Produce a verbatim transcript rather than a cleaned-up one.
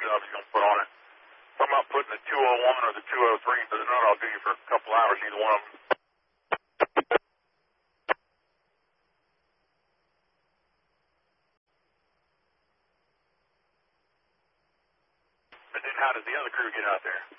job he's going to put on it. If I'm not putting the two oh one or the two oh three into the nut, I'll do you for a couple hours, either one of them. And then how did the other crew get out there?